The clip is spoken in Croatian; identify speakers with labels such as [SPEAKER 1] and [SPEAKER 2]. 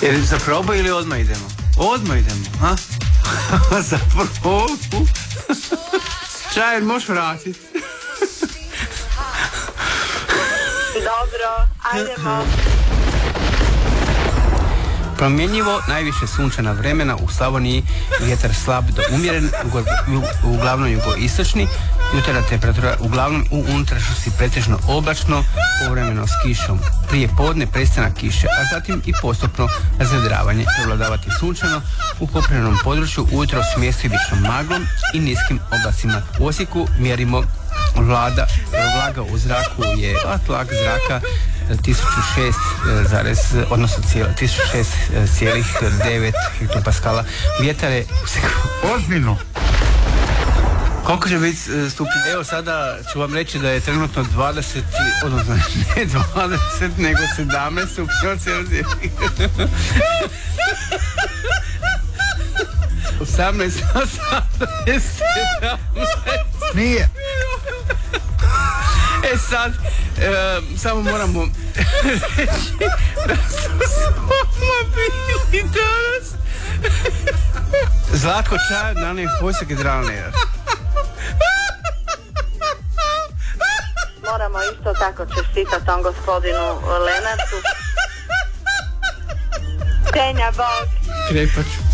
[SPEAKER 1] Jer za probu ili odmah idemo? Odmah idemo, ha? Za probu? Čaj, možeš vratiti?
[SPEAKER 2] Dobro, ajdemo.
[SPEAKER 1] Promjenjivo, najviše sunčana vremena u Slavoniji, vjetar slab do umjeren, uglavnom jugoistočni, jutarnja temperatura uglavnom u unutrašnjosti pretežno oblačno, povremeno s kišom. Prije podne prestanak kiše, a zatim i postupno razvedravanje, prevladavati sunčano, u kopnenom području ujutro s mjestimičnom maglom i niskim oblacima. U Osijeku mjerimo vlaga u zraku je tlak zraka 1006,9 hektopaskala. Vjetar je
[SPEAKER 3] ozbiljno.
[SPEAKER 1] Koliko će biti stupnjeva? Evo sada ću vam reći da je trenutno 20, odnosno ne 20, nego 17 stupnjeva Celzija. 18, 17.
[SPEAKER 3] Nije.
[SPEAKER 1] E sad, samo moramo reći da su samo bili danas. Zlatko čaj, danas Vojsak i Dralnija.
[SPEAKER 2] Moramo isto tako čestitati tom gospodinu Lenartu. Tenja Bog.
[SPEAKER 1] Krepač.